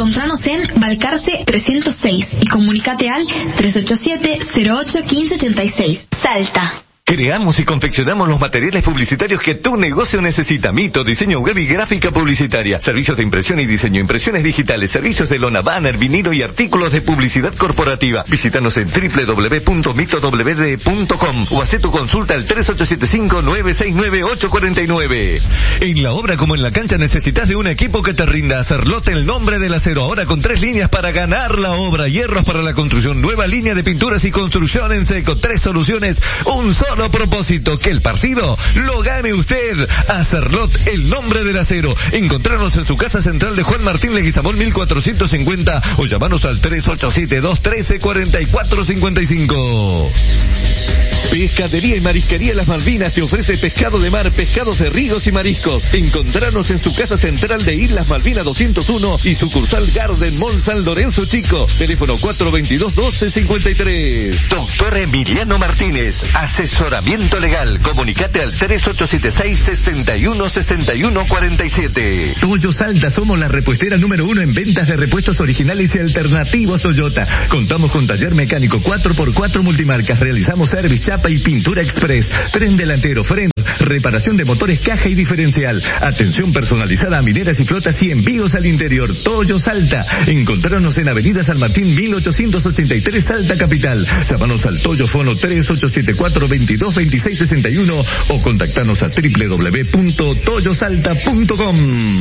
Encontranos en Balcarce 306 y comunicate al 387-08-1586. Salta. Creamos y confeccionamos los materiales publicitarios que tu negocio necesita. Mito, diseño web y gráfica publicitaria. Servicios de impresión y diseño, impresiones digitales, servicios de lona, banner, vinilo y artículos de publicidad corporativa. Visítanos en www.mitowd.com o haz tu consulta al 3875-969-849. En la obra como en la cancha necesitas de un equipo que te rinda. Acerlot, el nombre del acero. Ahora con 3 líneas para ganar la obra. Hierros para la construcción. Nueva línea de pinturas y construcción en seco. 3 soluciones, un solo propósito, que el partido lo gane usted. Acerlot, el nombre del acero. Encontrarnos en su casa central de Juan Martín Leguizamón 1450 o llamanos al 3872-134455. Pescadería y Marisquería Las Malvinas te ofrece pescado de mar, pescados de ríos y mariscos. Encontranos en su casa central de Islas Malvinas 201 y sucursal Garden Mall San Lorenzo Chico. Teléfono 422-1253. Doctor Emiliano Martínez, asesoramiento legal. Comunicate al 3876-616147. Toyo Salta, somos la repuestera número 1 en ventas de repuestos originales y alternativos Toyota. Contamos con taller mecánico 4x4 multimarcas. Realizamos service, chapa y pintura express, tren delantero, freno, reparación de motores, caja y diferencial, atención personalizada a mineras y flotas y envíos al interior. Toyo Salta. Encontrarnos en Avenida San Martín 1883 Salta Capital. Llámanos al Toyo Fono 3874-222661 o contactarnos a www.toyosalta.com.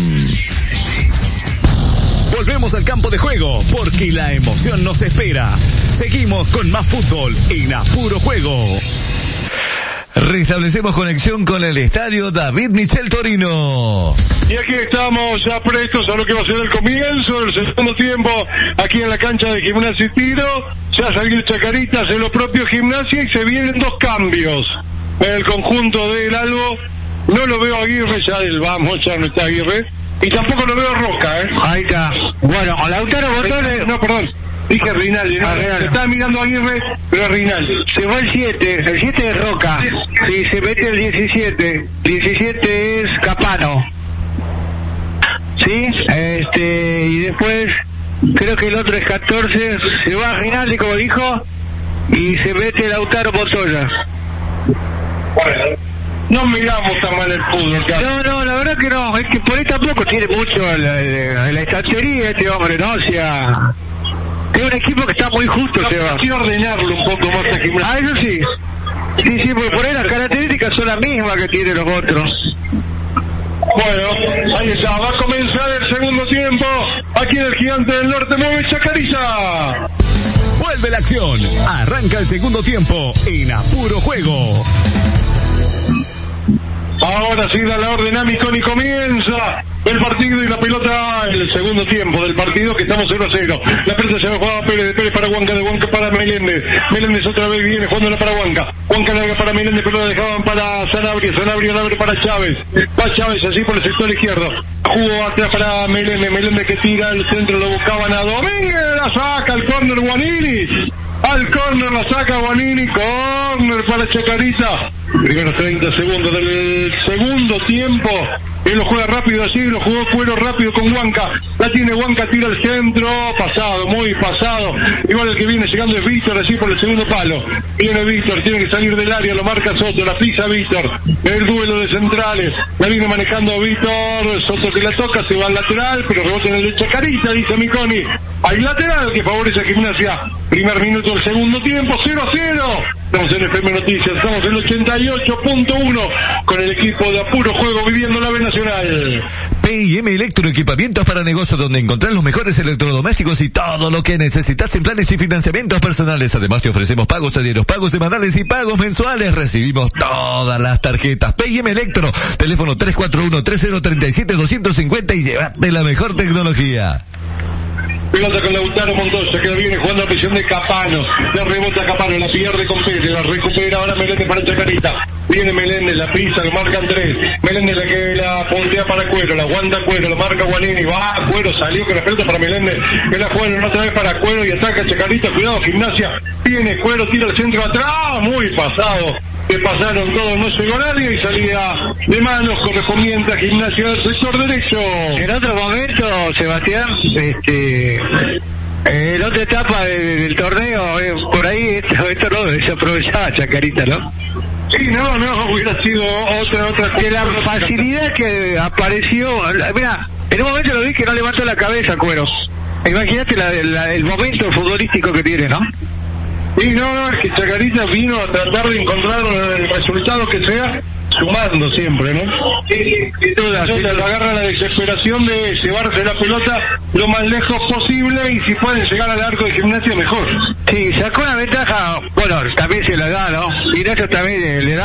Volvemos al campo de juego porque la emoción nos espera. Seguimos con más fútbol en A Puro Juego. Restablecemos conexión con el estadio David Michel Torino. Y aquí estamos ya prestos a lo que va a ser el comienzo del segundo tiempo aquí en la cancha de Gimnasia y Tiro. Ya salió Chacaritas en lo propio Gimnasia y se vienen 2 cambios en el conjunto del Albo. No lo veo a Aguirre, ya no está Aguirre. Y tampoco lo veo a Roca, Ahí está. Bueno, a Lautaro Botones... No, perdón. Dije Rinaldi, no, estaba mirando a Aguirre, pero Rinaldi. Se va el 7 es Roca. Sí, se mete el 17. 17 es Capano. ¿Sí? Y después, creo que el otro es 14. Se va Rinaldi, como dijo, y se mete Lautaro Botones. Bueno. No miramos tan mal el fútbol. No, la verdad que no. Es que por ahí tampoco tiene mucho en la estantería este hombre, ¿no? O sea, es un equipo que está muy justo, Seba. Quiero ordenarlo un poco más a Gimnasia. Eso sí. Sí, porque por ahí las características son las mismas que tienen los otros. Bueno, ahí está. Va a comenzar el segundo tiempo. Aquí en el Gigante del Norte mueve Chacarita. Vuelve la acción. Arranca el segundo tiempo en A Puro Juego. Ahora sí da la orden a Miconi, comienza el partido y la pelota, el segundo tiempo del partido, que estamos 0-0. La pelota se va a jugar Pérez, de Pérez para Huanca, de Huanca para Meléndez. Meléndez otra vez viene jugándola para Huanca. Huanca larga para Meléndez, pero la dejaban para Sanabria abre para Chávez. Va Chávez así por el sector izquierdo. Jugó atrás para Meléndez que tira el centro, lo buscaban a Domínguez, la saca al córner Guanini. Al córner la saca Guanini, córner para Chacarita. Primeros 30 segundos del segundo tiempo. Él lo juega rápido así, lo jugó Cuero rápido con Huanca. La tiene Huanca, tira al centro, pasado, muy pasado. Igual el que viene llegando es Víctor, así por el segundo palo. Viene Víctor, tiene que salir del área, lo marca Soto, la pisa Víctor. El duelo de centrales, la viene manejando Víctor, Soto que la toca, se va al lateral, pero rebota en el de Chacarita, dice Miconi. Hay lateral que favorece a Gimnasia. Primer minuto del segundo tiempo, 0-0. Estamos en FM Noticias, estamos en el 88.1 con el equipo de A Puro Juego viviendo la B Nacional. P&M Electroequipamientos para negocios, donde encontrás los mejores electrodomésticos y todo lo que necesitas en planes y financiamientos personales. Además te ofrecemos pagos diarios, pagos semanales y pagos mensuales. Recibimos todas las tarjetas. P&M Electro, teléfono 341-3037-250 y llévate la mejor tecnología. Pelota con Lautaro Montoya, que la viene jugando a presión de Capano. La rebota Capano, la pierde con Pérez, la recupera ahora Meléndez para Chacarita. Viene Meléndez, la pisa, lo marca Andrés. Meléndez la que la puntea para Cuero, la aguanta Cuero, lo marca Guanini. Va, Cuero salió con la pelota para Meléndez, que la juega otra vez para Cuero y ataca Chacarita. Cuidado, Gimnasia. Viene Cuero, tira el centro atrás, muy pasado. que pasaron todos, no llegó nadie y salía de manos correspondiente a Gimnasia del sector derecho. En otro momento, Sebastián, en otra etapa del torneo, por ahí esto no desaprovechaba Chacarita, ¿no? Sí, no, hubiera sido otra que la facilidad que apareció, mira, en un momento lo vi que no levantó la cabeza, Cuero. Imagínate el momento futbolístico que tiene, ¿no? Sí, no, es que Chacarita vino a tratar de encontrar el resultado que sea, sumando siempre, ¿no? Sí, sin duda. Le agarra la desesperación de llevarse la pelota lo más lejos posible y si pueden llegar al arco de Gimnasia, mejor. Sí, sacó una ventaja, bueno, también se la da, ¿no? Y eso también le da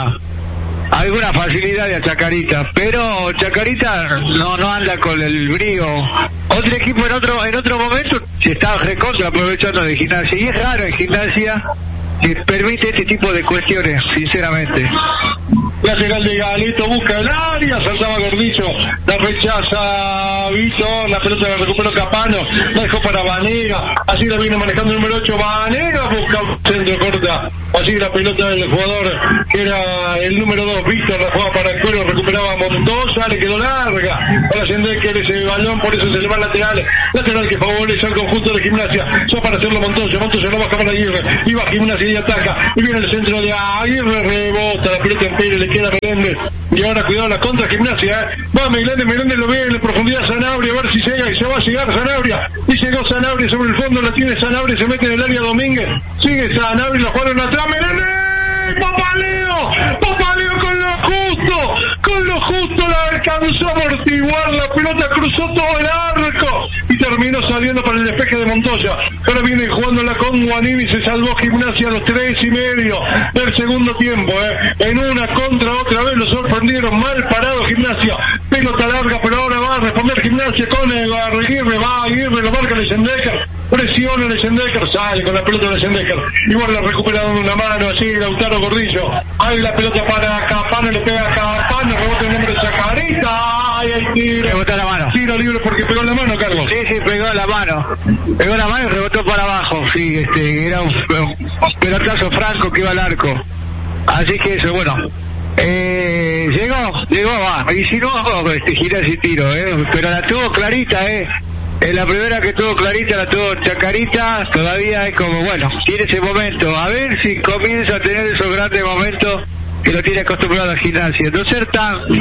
alguna facilidad a Chacarita, pero Chacarita no anda con el brío. Otro equipo en otro momento se está recontra aprovechando de Gimnasia, y es raro en Gimnasia que permite este tipo de cuestiones, sinceramente. Lateral de Galeto, busca el área, saltaba Gordillo, la rechaza Vito, la pelota la recuperó Capano, la dejó para Vanega, así la viene manejando el número 8, Vanega busca un centro corta, así la pelota del jugador que era el número 2, Víctor, la jugaba para el cuero, recuperaba Montoya, le quedó larga, para Sendecker ese balón, por eso se le va lateral que favorece al conjunto de Gimnasia, ya para hacerlo Montoya lo baja para Aguirre, y va Gimnasia y ataca, y viene el centro de Aguirre, rebota la pelota en Pérez, le queda Meléndez, y ahora cuidado la contra Gimnasia, va Meléndez lo ve en la profundidad Sanabria, a ver si llega, y se va a llegar Sanabria, y llegó Sanabria sobre el fondo, la tiene Sanabria, se mete en el área Domínguez, sigue Sanabria, la jugaron atrás, Meléndez, Papaleo con lo justo la alcanzó a amortiguar, la pelota cruzó todo el arco, y terminó saliendo para el despeje de Montoya, ahora viene jugándola con Guanini, se salvó Gimnasia a los 3:30 del segundo tiempo, en una contra otra vez lo sorprendieron, mal parado Gimnasia, pelota larga, pero ahora va a responder Gimnasia con Aguirre, lo marca Leyendecker, presiona Leyendecker, sale con la pelota de Leyendecker, igual la recupera dando una mano, así Lautaro Gordillo, ahí la pelota para Capano, le pega a Capano, rebota el nombre de Chacarita, ahí el tiro, rebotó la mano, tiro libre porque pegó la mano, Carlos. Sí, pegó la mano y rebotó para abajo, sí, era un pelotazo franco que iba al arco, así que eso, bueno, llegó, va, y si no, gira ese tiro, pero la tuvo clarita, la primera que tuvo clarita la tuvo Chacarita, todavía es como, bueno, tiene ese momento, a ver si comienza a tener esos grandes momentos que lo tiene acostumbrado a Gimnasia, no ser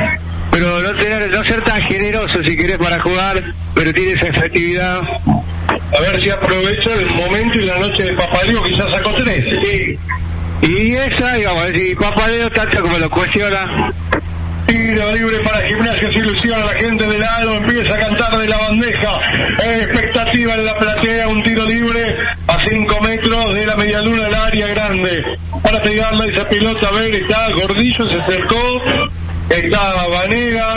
tan generoso si querés para jugar, pero tiene esa efectividad. A ver si aprovecha el momento y la noche de Papaleo, que ya sacó 3. Sí. Y esa, digamos, si Papaleo tanto como lo cuestiona. Tiro libre para Gimnasia, se ilusiona la gente del lado, empieza a cantar de la bandeja, expectativa en la platea, un tiro libre a 5 metros de la medialuna del área grande, para pegarle esa pelota, a ver, está Gordillo, se acercó, está Vanega,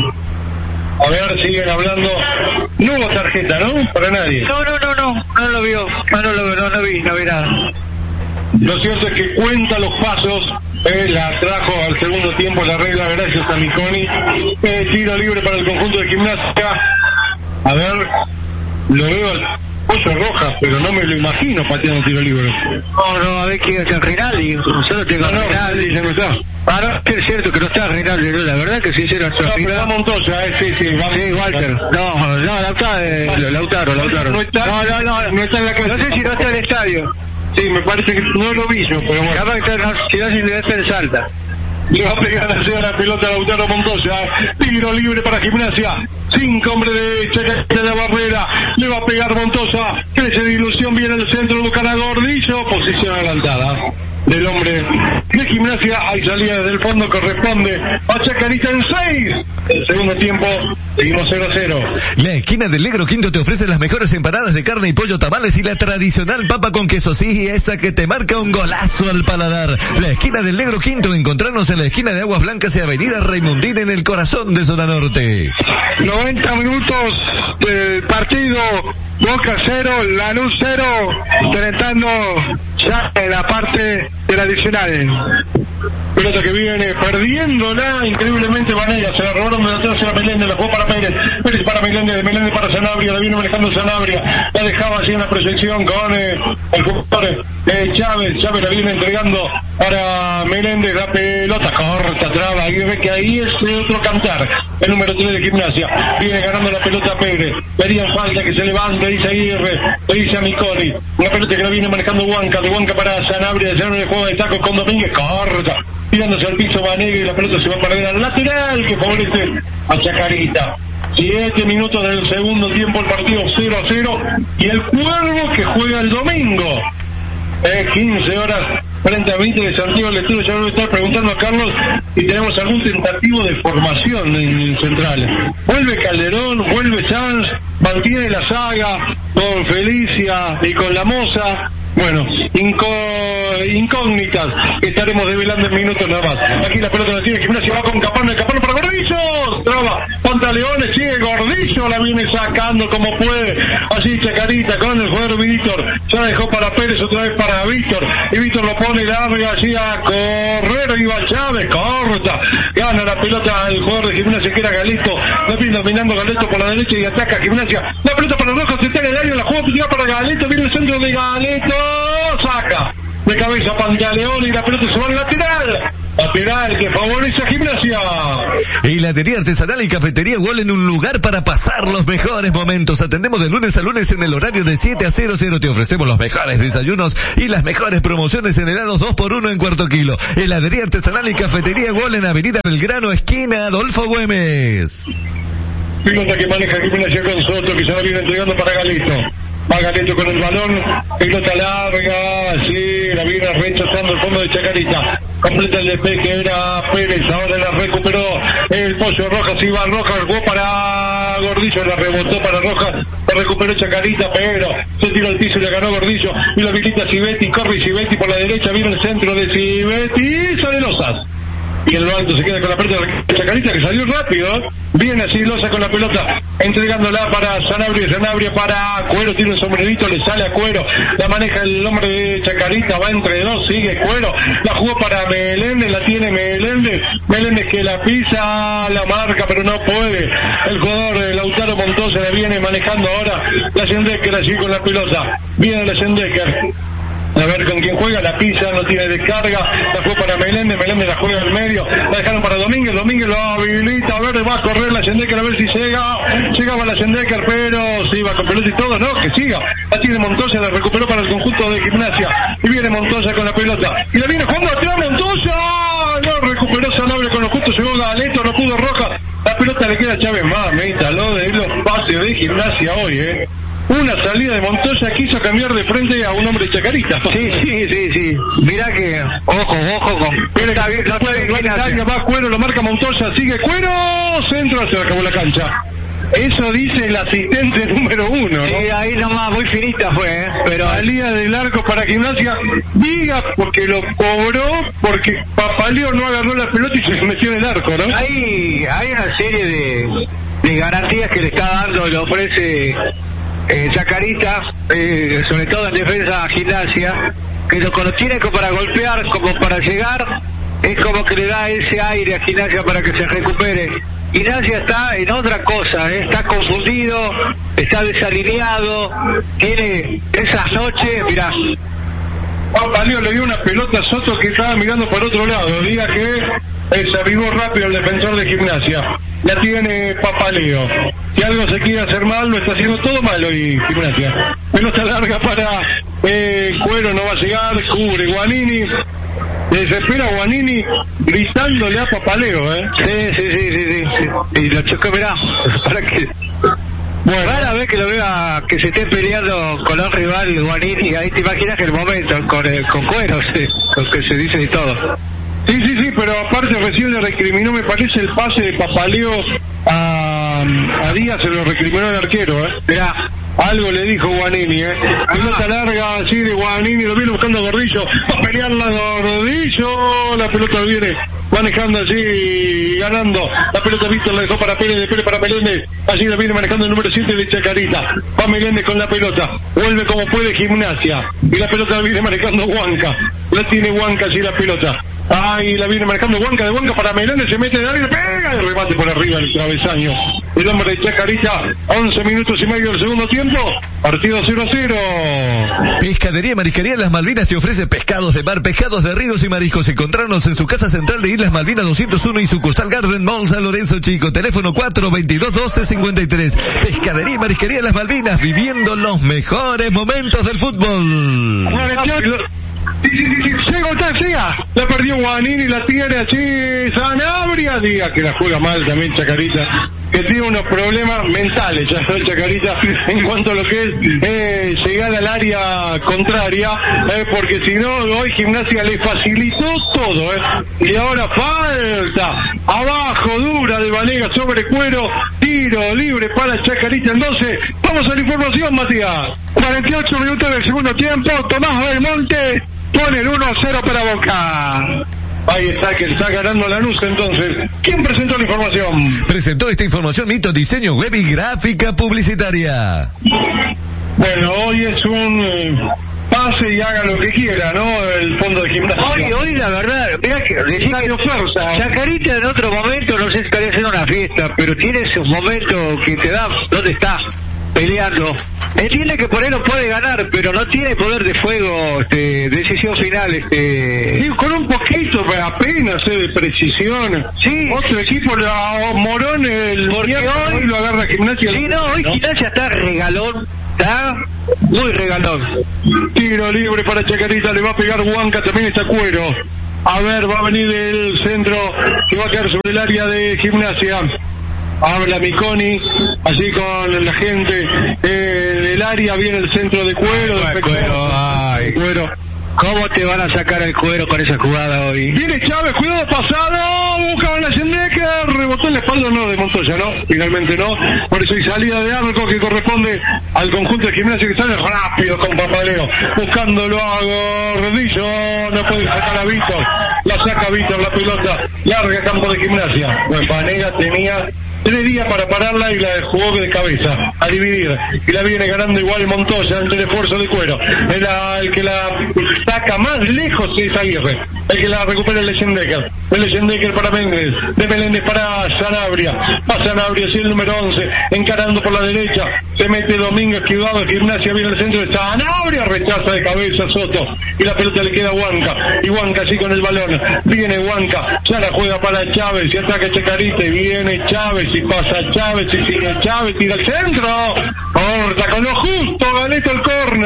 a ver, siguen hablando, no hubo tarjeta, ¿no? Para nadie. No lo vio, no vi nada. Lo cierto es que cuenta los pasos, la trajo al segundo tiempo la regla gracias a Miconi, tiro libre para el conjunto de Gimnasia, a ver, lo veo al Pollo Rojas, pero no me lo imagino pateando tiro libre. No, a ver quién está Rinaldi, solo tengo Rinaldi, ya no está. Es cierto que no está Rinaldi, no, la verdad que sí, pero está Montoya, sí, Walter. No, Lautaro. No está en la casa. No sé si no está en el estadio. Sí, me parece que no lo vi yo, pero bueno. Capaz que si no se le salta. Le va a pegar hacia la pelota a Lautaro Montoya. Tiro libre para Gimnasia. 5 hombres de Chacarita de la barrera. Le va a pegar Montoya. Crece de ilusión, viene el centro, buscan a Gordillo. Posición adelantada del hombre de Gimnasia. Hay salida desde el fondo, corresponde a Chacarita en 6. El segundo tiempo, seguimos 0-0. La esquina del Negro Quinto te ofrece las mejores empanadas de carne y pollo, tamales y la tradicional papa con queso, sí, esa que te marca un golazo al paladar. La esquina del Negro Quinto, encontrarnos en la esquina de Aguas Blancas y Avenida Raimundín en el corazón de Zona Norte. 90 minutos del partido, Boca 0, Lanús 0, calentando ya en la parte del adicional. Pelota que viene perdiéndola increíblemente Vanega, se la robaron de atrás, se la Meléndez, la jugó para Pérez para Meléndez, Meléndez para Sanabria, la viene manejando Sanabria, la dejaba así en la proyección con el jugador Chávez la viene entregando para Meléndez, la pelota corta, traba, y ve que ahí es otro cantar, el número 3 de Gimnasia, viene ganando la pelota Pérez, pedían falta que se levante, dice Aguirre, le dice a Miconi, una pelota que la viene manejando Huanca, de Huanca para Sanabria, de Sanabria juega de taco con Domínguez, corta, tirándose al piso Vanega y la pelota se va a perder al lateral que favorece a Chacarita. 7 minutos del segundo tiempo, el partido 0-0 y el Cuervo que juega el domingo 15 horas frente a 20 de Santiago del Estero. Ya voy a estar preguntando a Carlos si tenemos algún tentativo de formación en el central. Vuelve Calderón, vuelve Sanz, mantiene la saga con Felicia y con la Moza. Bueno, incógnitas que estaremos develando en minutos nada más. Aquí la pelota la tiene Gimnasia, va con Capano para Gordillo, traba, Pantaleones, sigue Gordillo, la viene sacando como puede, así Chacarita con el jugador Víctor, ya dejó para Pérez, otra vez para Víctor, y Víctor lo pone larga así a correr, iba Chávez, corta, gana la pelota el jugador de Gimnasia que era Galeto, la viene dominando Galeto por la derecha y ataca Gimnasia, la pelota para Rojas, se está en el área, la juega para Galeto, viene el centro de Galeto, saca de cabeza Pantaleón y la pelota se va al lateral que favorece a Gimnasia. Heladería Artesanal y Cafetería Wall, un lugar para pasar los mejores momentos. Atendemos de lunes a lunes en el horario de 7 a 00. Te ofrecemos los mejores desayunos y las mejores promociones en helados 2x1 en cuarto kilo. Heladería Artesanal y Cafetería Wall en Avenida Belgrano, esquina Adolfo Güemes. Pelota que maneja Gimnasia con Soto, que se la viene entregando para Galeto. Va Galeto con el balón, pelota larga, sí, la viene rechazando el fondo de Chacarita. Completa el despeje que era Pérez, ahora la recuperó el Pollo Rojas, iba Rojas, jugó para Gordillo, la rebotó para Rojas, la recuperó Chacarita, pero se tiró al piso y le ganó Gordillo, y lo habilita Civetti, corre Civetti por la derecha, viene el centro de Civetti, sale Lozas. Y en lo alto se queda con la pelota de Chacarita que salió rápido, viene así Loza con la pelota, entregándola para Sanabria para Cuero, tiene un sombrerito, le sale a Cuero, la maneja el hombre de Chacarita, va entre dos, sigue Cuero, la jugó para Meléndez, la tiene Meléndez que la pisa, la marca pero no puede, el jugador Lautaro Montoya la viene manejando ahora, la Sendecker allí con la pelota, viene la Sendecker. A ver con quién juega, la pisa, no tiene descarga, la fue para Meléndez la juega en el medio, la dejaron para Domínguez lo habilita, a ver, va a correr la Sendecker, a ver si llegaba la Sendecker, pero sí, va con pelota y todo, no, que siga, la tiene Montoya, la recuperó para el conjunto de Gimnasia, y viene Montoya con la pelota, y la viene jugando atrás Montoya, no, recuperó Sanabria con lo justo, llegó Galeto, no pudo Rojas, la pelota le queda a Chávez más, me instaló de los pases de Gimnasia hoy, Una salida de Montoya quiso cambiar de frente a un hombre Chacarita. Sí. Mirá que, ojo con... Va Cuero, lo marca Montoya, sigue Cuero, centro, se acabó la cancha. Eso dice el asistente número 1, ¿no? Sí, ahí nomás, muy finita fue, pero salida del arco para Gimnasia, diga porque lo cobró, porque Papaleo no agarró la pelota y se metió en el arco, ¿no? Hay una serie de garantías que le está dando, le ofrece Chacarita, sobre todo en defensa a Gimnasia, que cuando tiene como para golpear, como para llegar, es como que le da ese aire a Gimnasia para que se recupere. Gimnasia está en otra cosa, está confundido, está desalineado, tiene esas noches, mirá. Papaleo le dio una pelota a Soto que estaba mirando por otro lado, diga que se avivó rápido el defensor de Gimnasia, la tiene Papaleo, si algo se quiere hacer mal, lo está haciendo todo mal hoy Gimnasia, pelota larga para Cuero, no va a llegar, cubre Guanini, desespera Guanini gritándole a Papaleo, Sí. Y lo chocó, mirá, para que... Bueno, rara vez que lo vea que se esté peleando con un rival Guanini, ahí te imaginas que el momento con Cuero, con que se dice y todo. Sí, pero aparte recién le recriminó, me parece, el pase de Papaleo a Díaz, se lo recriminó el arquero, Mirá. Algo le dijo Guanini, pelota larga así de Guanini, lo viene buscando Gordillo, va a pelearla Gordillo, la pelota viene manejando allí, ganando, la pelota Víctor la dejó para Pérez, de Pérez para Meléndez, allí la viene manejando el número 7 de Chacarita, va Meléndez con la pelota, vuelve como puede Gimnasia, y la pelota la viene manejando Huanca, la tiene Huanca allí la pelota, Ahí la viene marcando Huanca, de Huanca para Meléndez, se mete de área, pega el remate por arriba el travesaño. El hombre de Chacarita, 11 minutos y medio del segundo tiempo, partido 0-0. Pescadería Marisquería Las Malvinas te ofrece pescados de mar, pescados de ríos y mariscos. Encontrarnos en su casa central de Islas Malvinas 201 y sucursal Garden Mall San Lorenzo Chico. Teléfono 422-1253. Pescadería Marisquería Las Malvinas, viviendo los mejores momentos del fútbol. Sí, siga. La perdió Guanini, la tiene así Sanabria, diga que la juega mal también Chacarita, que tiene unos problemas mentales ya Chacarita en cuanto a lo que es llegar al área contraria, porque si no hoy Gimnasia le facilitó todo, y ahora falta abajo dura de Vanega sobre Cuero, tiro libre para Chacarita. Entonces vamos a la información, Matías. 48 minutos del segundo tiempo, Tomás Belmonte pone el 1-0 para Boca. Ahí está, que está ganando Lanús. Entonces, ¿quién presentó la información? Presentó esta información Mito Diseño Web y Gráfica Publicitaria. Bueno, hoy es un pase y haga lo que quiera, ¿no? El fondo de Gimnasia. Hoy la verdad, mirá que decís que Chacarita en otro momento, no sé si estaría haciendo una fiesta, pero tiene esos momentos que te da, ¿dónde está? Peleando. Entiende que por él lo puede ganar, pero no tiene poder de fuego, decisión final, Sí, con un poquito, apenas, de precisión. Sí. Otro equipo, Morón, porque hoy lo agarra Gimnasia. Sí, no, hoy Gimnasia está regalón, está muy regalón. Tiro libre para Chacarita, le va a pegar Huanca, también está Cuero. A ver, va a venir el centro que va a caer sobre el área de Gimnasia. Habla Miconi, allí con la gente del área, viene el centro de Cuero. Cuero. ¿Cómo te van a sacar el Cuero con esa jugada hoy? Viene Chávez, cuidado, pasado, busca la Schendecker, rebotó en la espalda, no, de Montoya, ¿no? Finalmente no, por eso hay salida de arco que corresponde al conjunto de Gimnasia, que sale rápido con Papaleo, buscándolo a Gordillo, no puede sacar a Víctor, la saca Víctor, la pelota, larga campo de Gimnasia. Pues Vanega tenía 3 días para pararla y la jugó de cabeza, a dividir, y la viene ganando igual Montoya ante el esfuerzo de Cuero. El que la saca más lejos es Aguirre, el que la recupera el Schendecker para Méndez, de Meléndez para Sanabria, a Sanabria, sí, el número 11, encarando por la derecha, se mete Domingo esquivado, Gimnasia viene al centro de Sanabria, rechaza de cabeza Soto, y la pelota le queda a Huanca, y Huanca así con el balón, viene Huanca, ya la juega para Chávez, y ataca Chacarita, y viene Chávez, y pasa Chávez, y sigue Chávez, tira al centro, corta con lo justo, Galeto el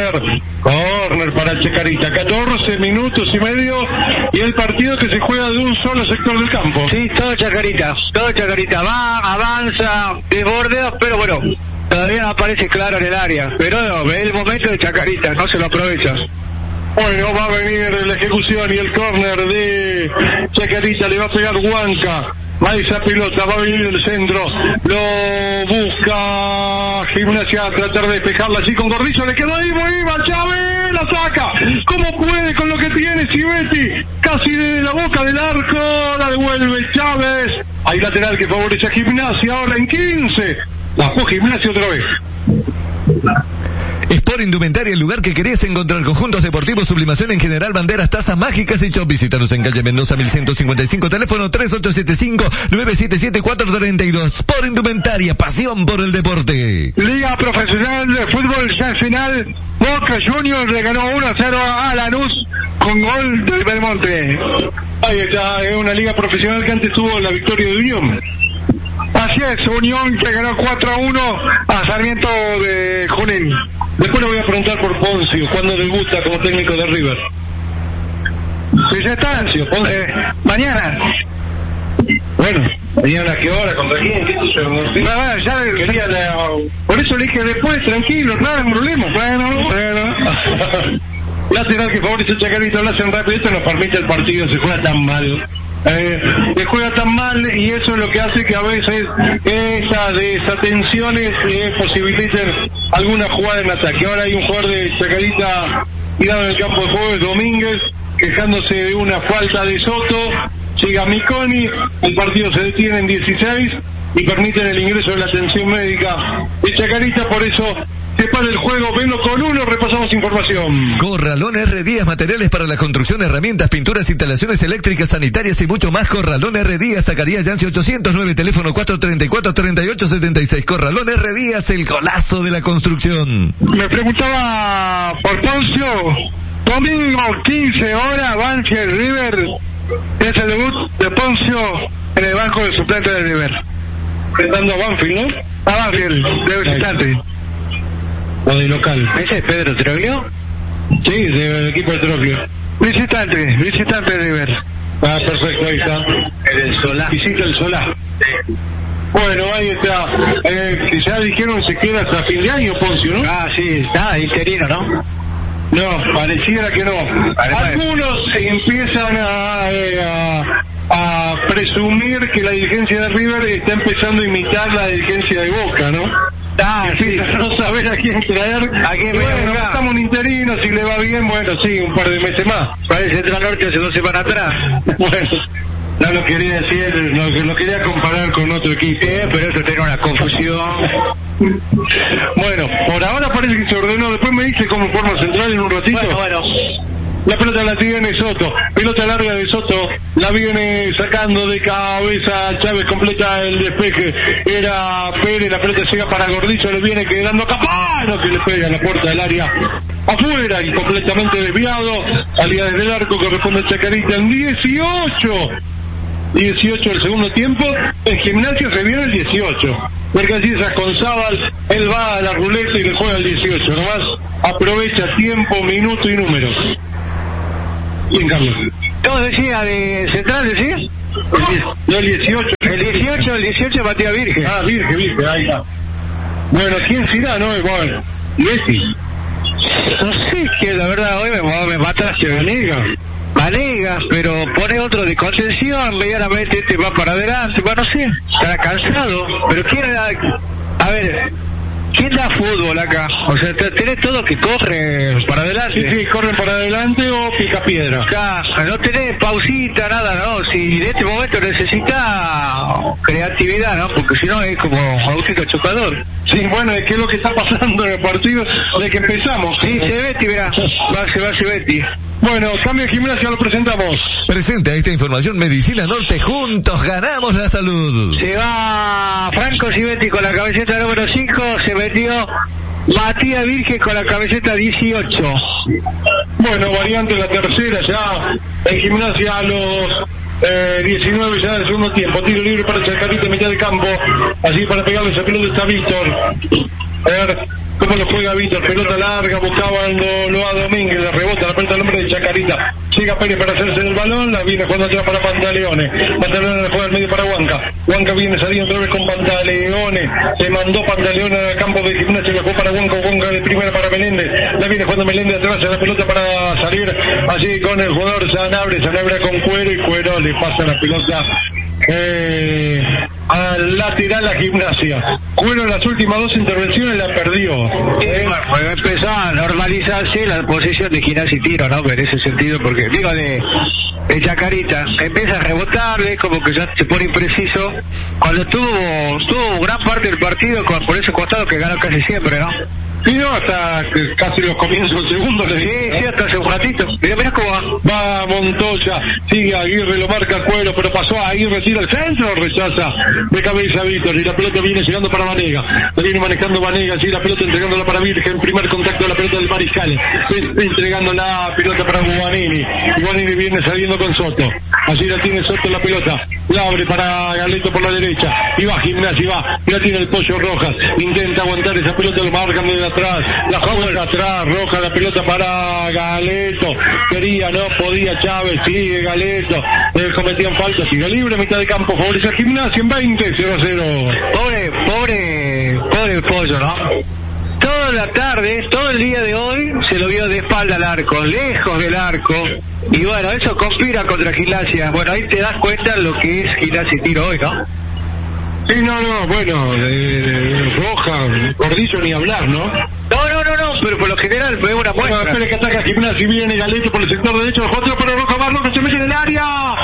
córner para Chacarita, 14 minutos y medio, y el partido que se juega de un solo sector del campo. Sí, todo Chacarita, va, avanza, desbordea, pero bueno, todavía no aparece claro en el área, pero ve el momento de Chacarita, no se lo aprovecha. Bueno, va a venir la ejecución y el córner de Chacarita, le va a pegar Huanca. Va esa pelota, va a venir el centro, lo busca Gimnasia a tratar de despejarla allí con Gordillo, le quedó ahí, va Chávez, la saca, ¿cómo puede con lo que tiene Civetti? Casi de la boca del arco, la devuelve Chávez, hay lateral que favorece a Gimnasia, ahora en 15, la jugó Gimnasia otra vez. Sport Indumentaria, el lugar que querías encontrar conjuntos deportivos, sublimación en general, banderas, tazas mágicas y shop. Visítanos en calle Mendoza 1155, teléfono 3875-977-432. Sport Indumentaria, pasión por el deporte. Liga Profesional de Fútbol, ya final, Boca Juniors le ganó 1-0 a Lanús con gol del Belmonte. Ahí está, es una liga profesional que antes tuvo la victoria de Unión. Así es, Unión que ganó 4-1 a Sarmiento de Junín. Después le voy a preguntar por Poncio, ¿cuándo debuta como técnico de River? Sí, ya está. Mañana. Bueno, mañana a qué hora, contra quién, qué sé yo. Por eso le dije después, tranquilo, nada de problema. Bueno. Lateral que favorece a Chacarita, lo hacen rápido, esto nos permite el partido, se juega tan mal. Se juega tan mal y eso es lo que hace que a veces esas desatenciones posibiliten alguna jugada en ataque. Ahora hay un jugador de Chacarita tirado en el campo de juego, es Domínguez, quejándose de una falta de Soto. Llega Miconi, el partido se detiene en 16 y permiten el ingreso de la atención médica de Chacarita, por eso se para el juego, vengo con uno, repasamos información. Corralón R. Díaz, materiales para la construcción, herramientas, pinturas, instalaciones eléctricas, sanitarias y mucho más. Corralón R. Díaz, Zacarías Yancy 809, teléfono 434-3876. Corralón R. Díaz, el golazo de la construcción. Me preguntaba por Poncio, domingo 15 horas, Banfield River, es el debut de Poncio en el banco de suplente de River. Enfrentando a Banfield, ¿no? A Banfield, de visitante. O de local. ¿Ese es Pedro Troglio? Sí, del equipo de Troglio. Visitante de River. Ah, perfecto, ahí está. El Solá. Visita el Solá. Bueno, ahí está. Que ya dijeron se queda hasta fin de año, Poncio, ¿no? Ah, sí, está interino, ¿no? No, pareciera que no. Algunos empiezan a presumir que la dirigencia de River está empezando a imitar la dirigencia de Boca, ¿no? Empiezan a no saber a quién traer. ¿A quién bueno, estamos un interino, si le va bien, bueno, sí, un par de meses más. Parece Central Norte hace 2 semanas atrás. Bueno, no lo quería decir, lo quería comparar con otro equipo. Pero eso tiene una confusión. Bueno, por ahora parece que se ordenó. Después me dice cómo forma central en un ratito. Bueno. La pelota la tiene Soto, pelota larga de Soto, la viene sacando de cabeza Chávez, completa el despeje, era Pérez, la pelota llega para Gordillo, le viene quedando Capano, que le pega en la puerta del área afuera y completamente desviado, salida desde el arco, corresponde a Chacarita en 18 el segundo tiempo. En Gimnasia se viene el 18, porque así es con Zabal, él va a la ruleta y le juega el 18, nomás aprovecha tiempo, minuto y números. Bien, Carlos. ¿Cómo decía de Central, decías? No, el 18. El 18 Matías Virgen. Ah, Virgen, ahí está. Bueno, ¿quién será, no? Bueno, Messi. No sé, que la verdad hoy me mataste. Vanegas, pero pone otro de contención, medianamente este va para adelante, bueno, no sé, estará cansado, pero a ver, ¿quién da fútbol acá? O sea, tenés todo que corre para adelante. Sí, corren para adelante o pica piedra. Acá, no tenés pausita, nada, ¿no? Si en este momento necesita creatividad, ¿no? Porque si no es como autito chocador. Sí, bueno, es que es lo que está pasando en el partido de que empezamos. Sí, se Betty, mirá, se Betty. Bueno, cambio de Gimnasia, lo presentamos. Presente a esta información Medicina Norte, juntos ganamos la salud. Se va Franco Civetti con la camiseta número 5, se metió Matías Virgen con la camiseta 18. Bueno, variante la tercera ya en Gimnasia a los 19 ya del segundo tiempo. Tiro libre para Chacarita, mitad de campo, así para pegarle esa pelota está Víctor. A ver cómo lo juega Víctor, pelota larga, buscaban lo a Domínguez, la rebota, la pelota al nombre de Chacarita. Llega Pérez para hacerse en el balón, la viene jugando atrás para Pantaleone. Pantaleone la juega al medio para Huanca. Huanca viene saliendo otra vez con Pantaleone. Se mandó Pantaleone al campo de Gimnasia, la juega para Huanca, Huanca de primera para Meléndez. La viene jugando Meléndez atrás, la pelota para salir allí con el jugador Sanabria con Cuero y Cuero le pasa la pelota al lateral a Gimnasia. Cuero en las últimas 2 intervenciones la perdió. Bueno, empezó a normalizarse la posición de Gimnasia y Tiro, ¿no? En ese sentido, porque digo de Chacarita, empieza a rebotarle, como que ya se pone impreciso. Cuando tuvo gran parte del partido por ese costado que ganó casi siempre, ¿no? Sí, no, hasta casi los comienzos del segundo. Sí, hasta hace un ratito. Mirá cómo va. Va Montoya, sigue Aguirre, lo marca Cuero, pero pasó a Aguirre, tira al centro, rechaza de cabeza Víctor, y la pelota viene llegando para Vanega. La viene manejando Vanega, sí, la pelota entregándola para Virgen, primer contacto de la pelota del Mariscal, entregando la pelota para Guanini. Guanini viene saliendo con Soto. Allí la tiene Soto la pelota, la abre para Galeto por la derecha, y va Gimnasia, va, y la tiene el Pollo Rojas, intenta aguantar esa pelota, lo marcan desde atrás, la juega atrás, Rojas, la pelota para Galeto, quería, no podía Chávez, sigue Galeto, cometían falta, sigue libre, mitad de campo, favorece a Gimnasia en 20-0-0. Pobre el Pollo, ¿no? Toda la tarde, todo el día de hoy, se lo vio de espalda al arco, lejos del arco, y bueno, eso conspira contra Gimnasia. Bueno, ahí te das cuenta lo que es Gimnasia y Tiro hoy, ¿no? Sí, no, bueno, Roja, Gordillo ni hablar, ¿no? No, pero por lo general fue una muestra. Espera que ataca Gimnasia y viene Galeto por el sector derecho, otro para Roja, va Roja, se mete en el área,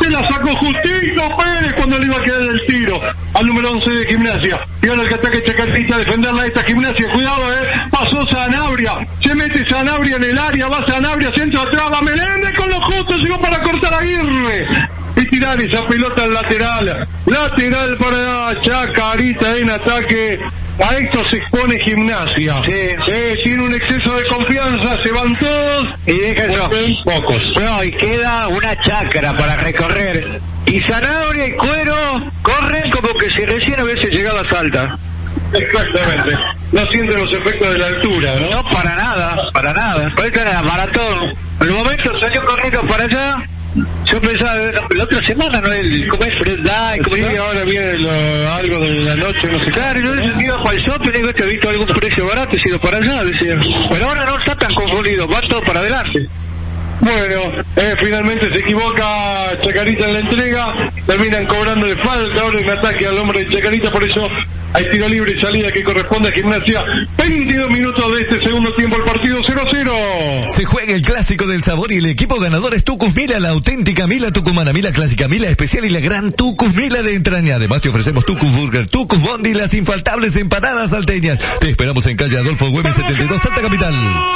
Se la sacó justito Pérez cuando le iba a quedar el tiro al número 11 de Gimnasia. Y ahora el que ataque Chacarita a defenderla esta Gimnasia. Cuidado, pasó Sanabria. Se mete Sanabria en el área. Va Sanabria, centro atrás. Va Meléndez con lo justo. Llegó para cortar a Aguirre. Y tirar esa pelota al lateral. Lateral para Chacarita en ataque. A esto se expone Gimnasia. Tiene un exceso de confianza, se van todos y dejan pocos. No, y queda una chacra para recorrer. Y Sanabria y Cuero corren como que si recién hubiese llegado a Salta. Exactamente. No sienten los efectos de la altura, ¿no? No, para nada. Por esto era maratón. En el momento salió corriendo para allá. Yo pensaba, la otra semana, ¿no? ¿Cómo es Fred Day? Sí, ahora viene algo de la noche, no sé. Claro, yo iba para el shopping y digo, ¿te he visto algún precio barato? He ido para allá, decía. Pero ahora no está tan confundido, va todo para adelante. Bueno, finalmente se equivoca Chacarita en la entrega, terminan cobrándole falta ahora en ataque al hombre de Chacarita, por eso hay tiro libre y salida que corresponde a Gimnasia. 22 minutos de este segundo tiempo, el partido 0-0. Se juega el clásico del sabor y el equipo ganador es Tucus Mila, la auténtica Mila tucumana, Mila clásica, Mila especial y la gran Tucus Mila de entraña. Además te ofrecemos Tucus Burger, Tucus Bondi y las infaltables empanadas salteñas. Te esperamos en calle Adolfo Güemes 72, Santa Capital.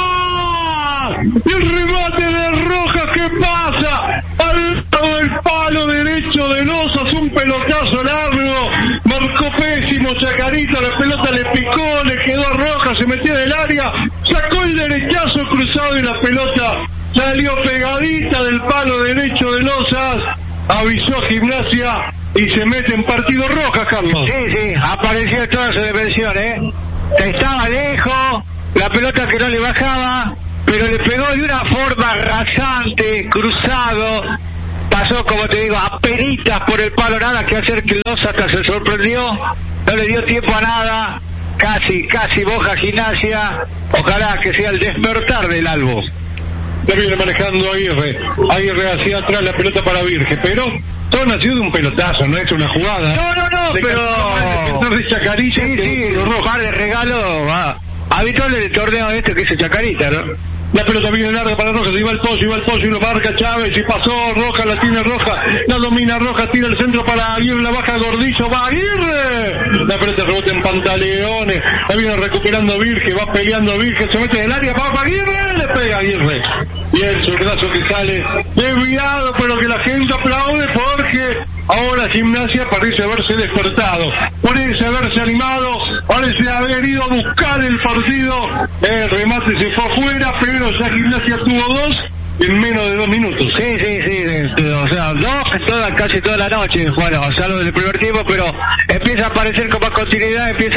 Y el remate de Rojas, ¿qué pasa? Al lado del palo derecho de Losas, un pelotazo largo, marcó pésimo Chacarita, la pelota le picó, le quedó a Rojas, se metió del área, sacó el derechazo cruzado y la pelota salió pegadita del palo derecho de Losas, avisó a Gimnasia y se mete en partido Rojas, Carlos. Sí, apareció toda su dimensión, estaba lejos, la pelota que no le bajaba, pero le pegó de una forma rasante, cruzado, pasó, como te digo, apenitas por el palo, nada que hacer, que Loza hasta se sorprendió, no le dio tiempo a nada, casi boja Gimnasia, ojalá que sea el despertar del Albo. La viene manejando Aguirre hacia atrás, la pelota para Virge, pero todo nació de un pelotazo, no es una jugada. No, pero... de Chacarita, sí, un par de regalos habituales del torneo que es el Chacarita, ¿no? La pelota viene larga para Rojas, iba el Pozo y lo marca Chávez y pasó Rojas, la tiene Rojas, la domina Rojas, tira el centro para Aguirre, la baja Gordillo, va Aguirre, la pelota rebota en Pantaleones, la viene recuperando Virge, va peleando Virge, se mete en el área, va Aguirre, le pega Aguirre, y el zurdazo que sale desviado, pero que la gente aplaude porque ahora Gimnasia parece haberse despertado, parece haberse animado, parece haber ido a buscar el partido, el remate se fue afuera, pero ya Gimnasia tuvo dos en menos de 2 minutos. Sí, o sea, dos casi toda la noche, bueno, salvo del primer tiempo, pero empieza a aparecer con más continuidad, empieza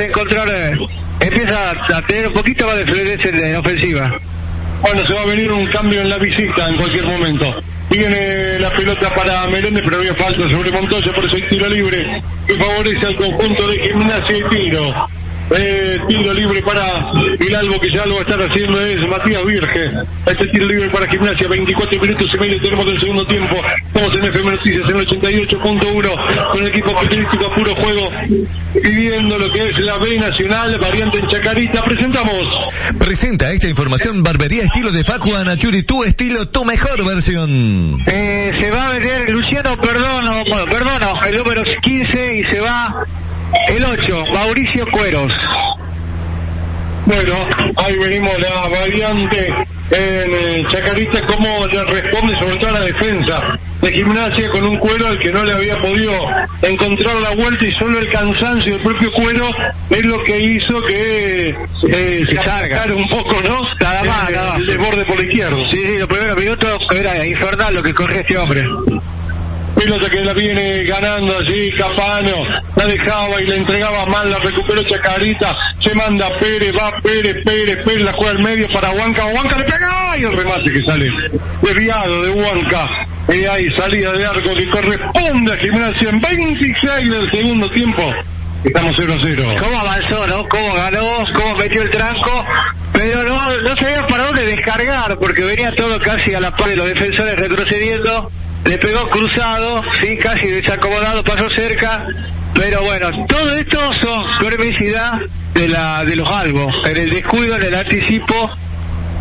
a tener un poquito más de fluidez en ofensiva. Bueno, se va a venir un cambio en la visita en cualquier momento. Viene la pelota para Meléndez, pero había falta sobre Montoya, por eso hay tiro libre que favorece al conjunto de Gimnasia y tiro. Tiro libre para el Albo, que ya lo va a estar haciendo es Matías Virge. Este tiro libre para Gimnasia, 24 minutos y medio tenemos del segundo tiempo. Estamos en FM Noticias en 88.1 con el equipo característico a puro juego, pidiendo lo que es la B Nacional, variante en Chacarita. Presenta esta información Barbería Estilo de Facu Anachuri, tu estilo, tu mejor versión. Se va a meter Luciano Perdono, el número 15, y se va el 8, Mauricio Cueros. Bueno, ahí venimos la variante en Chacarita, cómo le responde sobre todo a la defensa de Gimnasia con un Cuero al que no le había podido encontrar la vuelta, y solo el cansancio del propio Cuero es lo que hizo que se acercara un poco, ¿no? Nada más. El desborde por la izquierda. Sí, los primeros minutos era infernal lo que corría este hombre. Pelota que la viene ganando allí Capano, la dejaba y la entregaba mal, la recuperó Chacarita, se manda Pérez, va Pérez, la juega al medio para Huanca le pega, y el remate que sale desviado de Huanca, y hay salida de arco que corresponde a Gimnasia en 26 del segundo tiempo. Estamos 0-0. ¿Cómo avanzó, no? ¿Cómo ganó? ¿Cómo metió el tranco? Pero no sabía para dónde descargar, porque venía todo casi a la par de los defensores retrocediendo. Le pegó cruzado, sí, casi desacomodado, pasó cerca, pero bueno, todo esto son permisidad de los Albos, en el descuido, en el anticipo,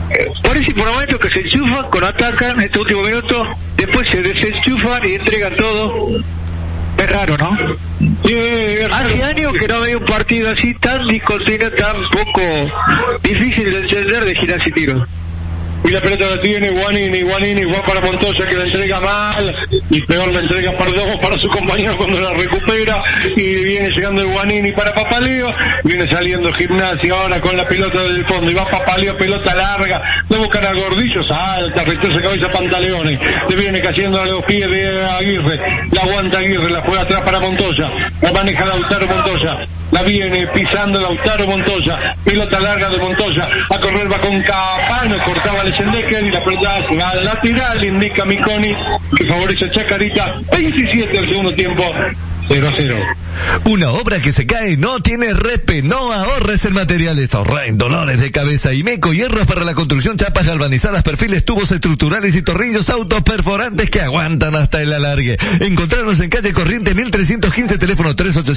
Parece por momentos que se enchufan, con atacan en este último minuto, después se desenchufan y entregan todo. Es raro, ¿no? Hace años que no veo un partido así tan discontinuo, tan poco difícil de entender de Gimnasia y Tiro. Y la pelota la tiene Guanini va para Montoya, que la entrega mal, y peor la entrega para su compañero cuando la recupera, y viene llegando el Guanini para Papaleo, viene saliendo Gimnasia ahora con la pelota del fondo, y va Papaleo, pelota larga, no buscan a Gordillo, salta, rechaza cabeza Pantaleones, le viene cayendo a los pies de Aguirre, la aguanta Aguirre, la juega atrás para Montoya, la maneja Lautaro Montoya, la viene pisando Lautaro Montoya, pelota larga de Montoya, a correr va con Capano, cortaba Lesendecker y la pelota se va al lateral, indica Miconi, que favorece a Chacarita, 27 del segundo tiempo, 0-0. Una obra que se cae no tiene repe, no ahorres en materiales, ahorra en dolores de cabeza. Imeco, hierros para la construcción, chapas galvanizadas, perfiles, tubos estructurales y tornillos, autos perforantes que aguantan hasta el alargue. Encontrarnos en calle Corriente 1315, teléfono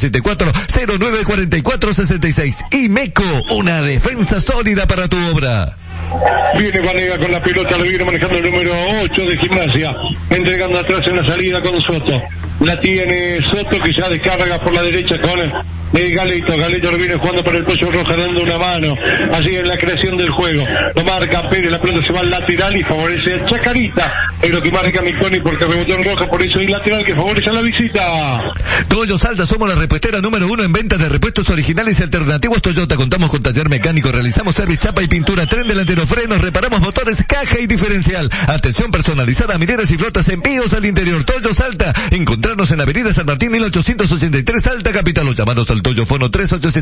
3874-094466. Imeco, una defensa sólida para tu obra. Viene Vanega con la pelota, lo viene manejando el número 8 de Gimnasia, entregando atrás en la salida con Soto. La tiene Soto, que ya descarga por la derecha con Galeto lo viene jugando para el Pollo Roja, dando una mano allí en la creación del juego. Lo marca Pérez, la pelota se va al lateral y favorece a Chacarita, es lo que marca Miconi porque rebotó en Roja, por eso hay lateral que favorece a la visita. Toyo Salta, somos la repuestera número 1 en ventas de repuestos originales y alternativos Toyota. Contamos con taller mecánico, realizamos service, chapa y pintura, tren delantero, frenos, reparamos motores, caja y diferencial. Atención personalizada a mineras y flotas, envíos al interior. Toyo Salta, encontrarnos en Avenida San Martín 1883, Salta Capital, o llamanos al Toyo Fono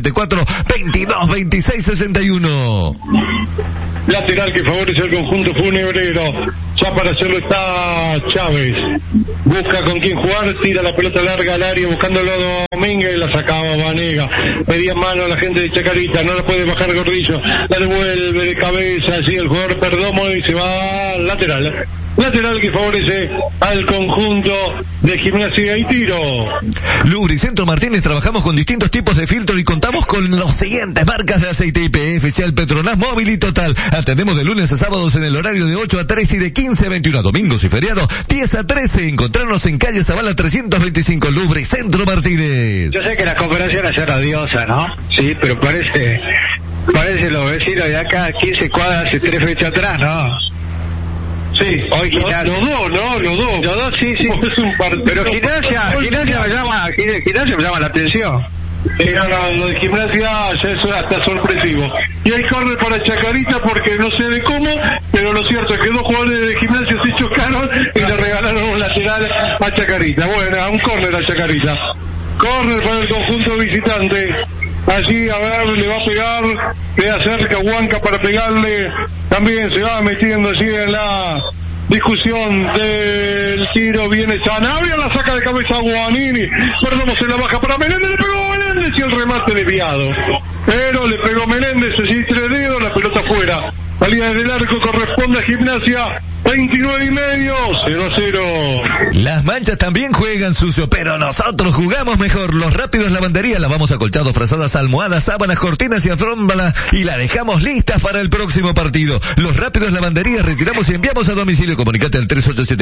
3874-222661. Lateral que favorece el conjunto funebrero. Ya para hacerlo está Chávez. Busca con quién jugar, tira la pelota larga al área buscándolo a Domínguez y la sacaba Vanega. Pedía mano a la gente de Chacarita, no la puede bajar Gordillo. La devuelve de cabeza, así el jugador Perdomo y se va al lateral. Lateral que favorece al conjunto de Gimnasia y Tiro. Lubricentro Martínez, trabajamos con distintos tipos de filtro y contamos con los siguientes marcas de aceite: YPF, Cial, Petronas, Móvil y Total. Atendemos de lunes a sábados en el horario de 8 a 3 y de 15 a 21, domingos y feriados 10 a 13. Encontrarnos en calle Zavala 325, Lubricentro Martínez. Yo sé que la comparación es radiosa, ¿no? Sí, pero parece los vecinos de acá 15 cuadras hace 3 fechas atrás, ¿no? Sí, hoy Gimnasia. Los dos, sí. Pero Gimnasia me llama la atención. Lo de Gimnasia ya es hasta sorpresivo. Y hay córner para Chacarita porque no sé de cómo, pero lo cierto es que 2 jugadores de Gimnasia se chocaron y le regalaron un lateral a Chacarita. Bueno, a un córner a Chacarita. Córner para el conjunto visitante. Allí, a ver, le va a pegar, queda cerca Huanca para pegarle, también se va metiendo allí en la discusión del tiro, viene Sanabria, la saca de cabeza a Guanini, Perdomo se la baja para Meléndez, le pegó Meléndez y el remate desviado, pero le pegó Meléndez, allí 3 dedos, la pelota fuera. Salida del arco corresponde a Gimnasia, 29,5, 0-0. Las manchas también juegan sucio, pero nosotros jugamos mejor. Los Rápidos Lavandería, lavamos acolchados, frazadas, almohadas, sábanas, cortinas y alfombras y la dejamos listas para el próximo partido. Los Rápidos Lavandería, retiramos y enviamos a domicilio. Comunicate al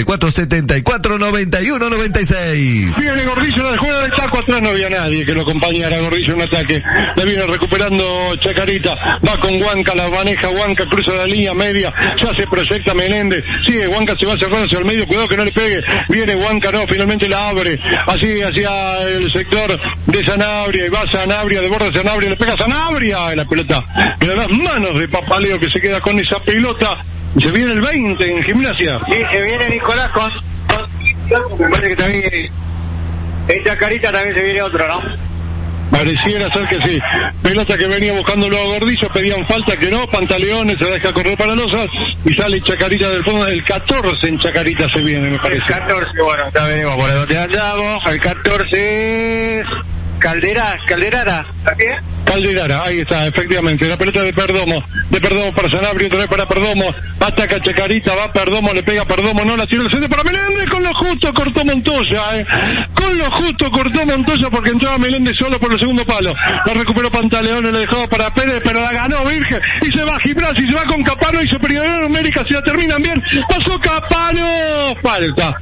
3874-749196. Viene Gordillo en la jugada del taco, atrás no había nadie que lo acompañara. Gordillo en ataque, la viene recuperando Chacarita, va con Huanca, la maneja Huanca, cruza la línea media, ya se proyecta Menéndez, sigue Huanca, se va cerrando hacia el medio, cuidado que no le pegue, viene Huanca, no, finalmente la abre, así hacia el sector de Sanabria, y va Sanabria, de borde Sanabria, le pega a Sanabria, en la pelota, en las manos de Papaleo que se queda con esa pelota, y se viene el 20 en Gimnasia. Sí, se viene Nicolás con me parece que también en Chacarita también se viene otro, ¿no? Pareciera ser que sí. Pelota que venía buscándolo a Gordillo, pedían falta que no, Pantaleones se deja correr para Losas y sale Chacarita del fondo. El 14 en Chacarita se viene, me parece. El 14, bueno, ya veremos por donde andamos. El 14 es Calderara, ahí está, efectivamente, la pelota de Perdomo para Sanabria, otra vez para Perdomo, ataca Chacarita, va Perdomo, le pega Perdomo, no la tira el centro para Meléndez, con lo justo cortó Montoya, con lo justo cortó Montoya porque entraba Meléndez solo por el segundo palo, la recuperó Pantaleón, le dejó para Pérez, pero la ganó Virgen, y se va Gimnasia, y se va con Capano, y Superior Numérica, si la terminan bien, pasó Capano, falta,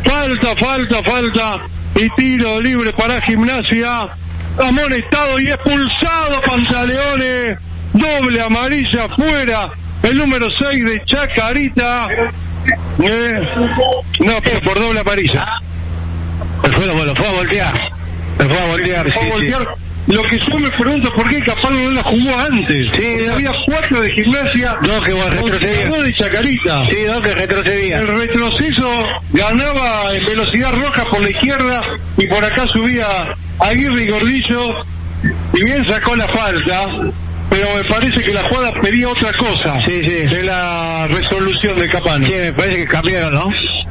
y tiro libre para Gimnasia, amonestado y expulsado Pantaleones, doble amarilla fuera, el número 6 de Chacarita, no, pero por doble amarilla. Lo fue a voltear. Sí. Lo que yo me pregunto es por qué Capano no la jugó antes. Sí, había 4 de Gimnasia, 2 que retrocedían. 2 de Chacarita. Sí, 2 que retrocedían. El retroceso ganaba en velocidad roja por la izquierda y por acá subía Aguirre y Gordillo, y bien sacó la falta, pero me parece que la jugada pedía otra cosa. Sí. De la resolución de Capano. Sí, me parece que cambiaron, ¿no?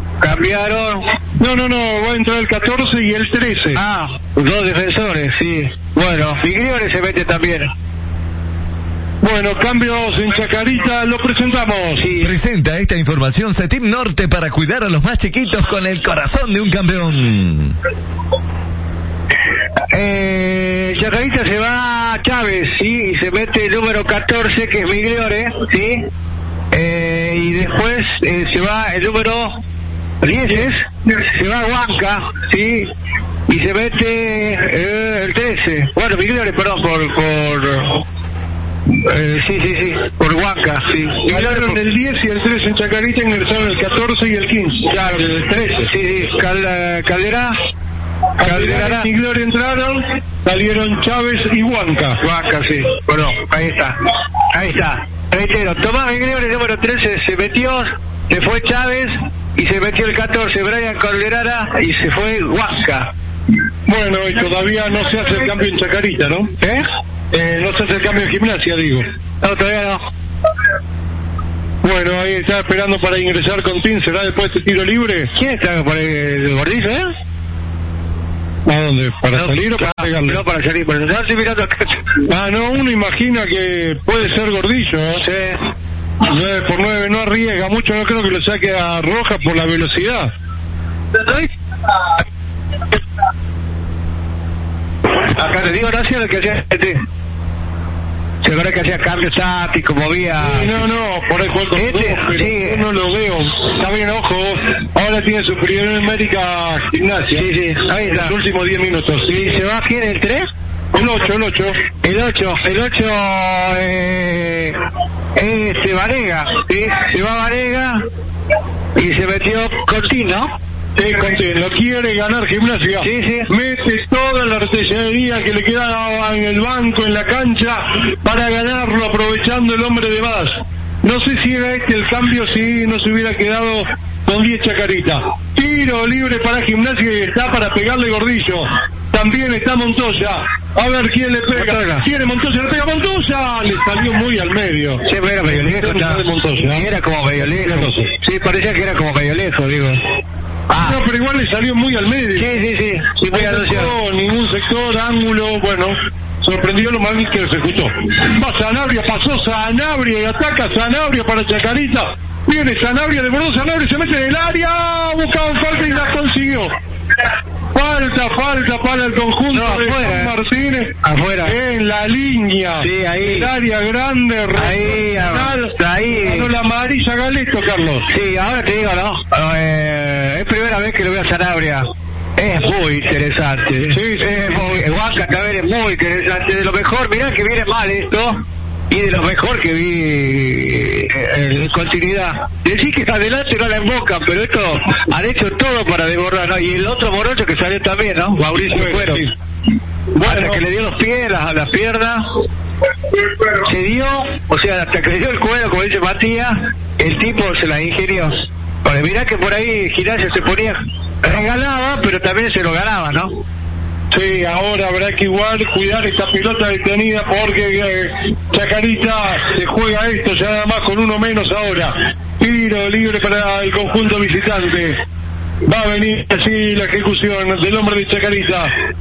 No, va a entrar el 14 y el 13. 2 defensores, sí. Bueno, Migliore se mete también. Bueno, cambios en Chacarita, lo presentamos. Sí. Presenta esta información CETIP Norte para cuidar a los más chiquitos con el corazón de un campeón. Chacarita se va Chávez, sí, y se mete el número 14, que es Migliore, sí. Y después se va el número 10, se va Huanca, sí. Y se mete el 13. Bueno, Migliore, perdón, por Huanca, sí. Ganaron el 10 y el 13 en Chacarita, ingresaron el 14 y el 15. Claro, el 13. Sí, Caldera, Migliore entraron, salieron Chávez y Huanca, sí. Bueno, ahí está. Reitero, Tomás Migliore, número 13, se metió, se fue Chávez y se metió el 14, Brian Calderara, y se fue Huanca. Bueno, y todavía no se hace el cambio en Chacarita, ¿no? No se hace el cambio en Gimnasia, digo. No, todavía no. Bueno, ahí está esperando para ingresar con Tin, ¿será después de este tiro libre? ¿Quién está por el Gordillo, ¿A dónde? ¿Para salir o para pegarle? No, para salir, pero estoy mirando acá. No, uno imagina que puede ser Gordillo, Sí. 9x9 no arriesga mucho, no creo que lo saque a Roja por la velocidad. Acá te digo, gracias lo que hacía se ve que hacía cambios tácticos, movía. No, por ahí juego sí. No lo veo. Está bien, ojo. Ahora tiene Superior Numérica Gimnasia. Sí, ahí está. Los últimos 10 minutos. ¿Y se va quién, el 3? El 8. Varega, ¿sí? Se va Varega y se metió Contino. Sí, Contino. Quiere ganar Gimnasia. Sí. Mete toda la artillería que le quedaba en el banco, en la cancha, para ganarlo, aprovechando el hombre de más. No sé si era el cambio, si no se hubiera quedado con 10 Chacarita. Tiro libre para Gimnasia y está para pegarle Gordillo. También está Montoya. A ver quién le pega. Tiene Montoya, le pega Montoya. Le salió muy al medio. Sí, pero era medio lejos. Era como medio lejos. Sí, parecía que era como medio lejos, digo. No, pero igual le salió muy al medio. Sí. No tocó ningún sector, ángulo, bueno. Sorprendió lo mal que ejecutó. Va Sanabria, pasó Sanabria y ataca Sanabria para Chacarita. Viene Sanabria, desbordó Sanabria, se mete en el área, buscaba falta y la consiguió. Falta para el conjunto de Juan Martínez. Afuera. En la línea. Sí, ahí. El área grande. Ahí. Con la amarilla Galeto, Carlos. Sí, ahora te digo, ¿no? Es primera vez que lo veo a Sanabria. Es muy interesante. Sí. Huanca también es muy interesante. De lo mejor, mirá que viene mal esto. Y de lo mejor que vi en continuidad. Decís que adelante no la embocan, pero esto han hecho todo para desbordar, ¿no? Y el otro morocho que salió también, ¿no? Mauricio Cuero. Sí. Bueno, hasta que le dio los pies, las piernas. Se dio, o sea, hasta que le dio el cuero, como dice Matías, el tipo se la ingenió. Porque mirá que por ahí Gimnasia se ponía, regalaba, pero también se lo ganaba, ¿no? Sí, ahora habrá que igual cuidar esta pelota detenida porque Chacarita se juega esto ya nada más con uno menos ahora. Tiro libre para el conjunto visitante. Va a venir así la ejecución del hombre de Chacarita.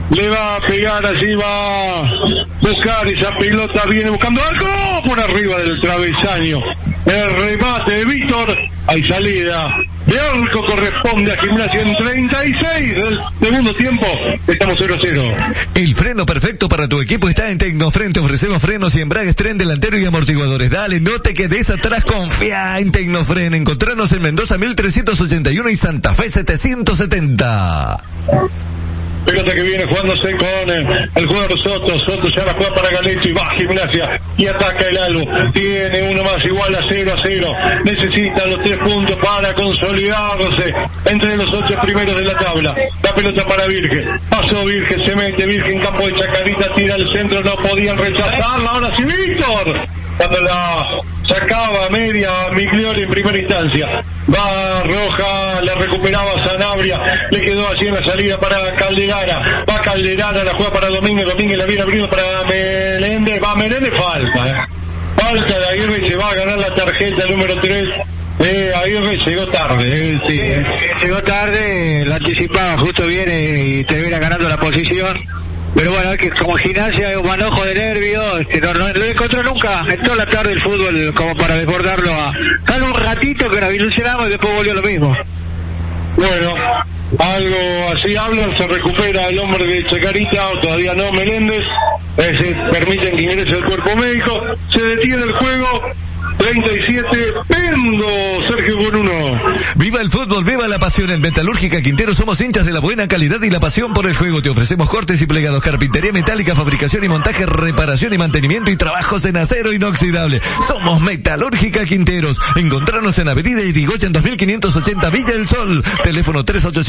le va a pegar, allí va a buscar esa pelota, viene buscando algo por arriba del travesaño. El remate de Víctor, hay salida de arco, corresponde a Gimnasia en 36 del segundo tiempo. Estamos 0-0. El freno perfecto para tu equipo está en Tecnofren. Te ofrecemos frenos y embragues, tren delantero y amortiguadores. Dale, no te quedes atrás, confía en Tecnofren. Encontranos en Mendoza 1381 y Santa Fe 770. Pelota que viene jugándose con el jugador Soto. Soto ya la juega para Galetti. Va Gimnasia y ataca el Albo. Tiene uno más, igual a 0-0. Necesita los 3 puntos para consolidarse entre los 8 primeros de la tabla. La pelota para Virgen. Pasó Virgen, se mete Virgen, campo de Chacarita, tira al centro, no podían rechazarla. Ahora sí, Víctor. Cuando la sacaba media Migliori en primera instancia. Va Roja, la recuperaba Sanabria, le quedó allí en la salida para Calderara. Va Calderara, la juega para Domínguez, Domínguez la viene abriendo para Meléndez. Va Meléndez, falta. Falta de Aguirre, se va a ganar la tarjeta número 3. Aguirre llegó tarde. Llegó tarde, la anticipaba, justo viene y termina ganando la posición. Pero bueno, es que como Gimnasia es un manojo de nervios, no lo encontró nunca en toda la tarde el fútbol como para desbordarlo a un ratito que nos ilusionamos y después volvió lo mismo. Bueno, algo así hablan, se recupera el hombre de Chacarita, o todavía no, Meléndez, se permiten que ingrese el cuerpo médico, se detiene el juego. 37, Pendo, Sergio con 1. Viva el fútbol, viva la pasión. En Metalúrgica Quintero somos hinchas de la buena calidad y la pasión por el juego. Te ofrecemos cortes y plegados, carpintería metálica, fabricación y montaje, reparación y mantenimiento y trabajos en acero inoxidable. Somos Metalúrgica Quinteros. Encontrarnos en Avenida Irigoyen 2580 Villa del Sol. Teléfono